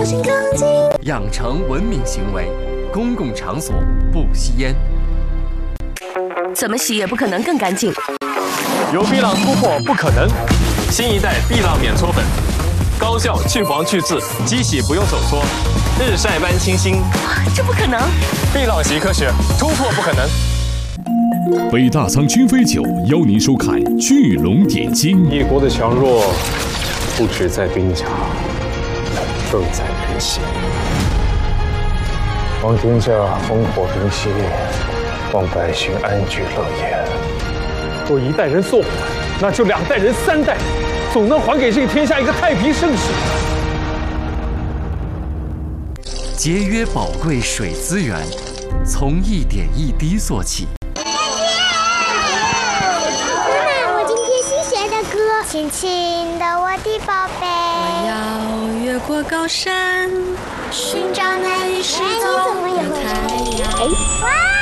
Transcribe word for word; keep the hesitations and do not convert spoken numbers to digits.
心更近。 养成文明行为，公共场所不吸烟。 怎么洗也不可能更干净。 由碧浪突破不可能，新一代碧浪免搓粉，高效去黄去渍，机洗不用手搓，日晒般清新。 这不可能！ 碧浪习科学，突破不可能。 北大仓君飞酒邀您收看《巨龙点睛》。 一国的强弱，不只在兵家，更在人心。望天下烽火平息，望百姓安居乐业。若一代人做不完，那就两代人、三代，总能还给这个天下一个太平盛世。 节约宝贵水资源，从一点一滴做起。 轻轻的，我的宝贝。 我要越过高山， 寻找那一世的太阳。 哇！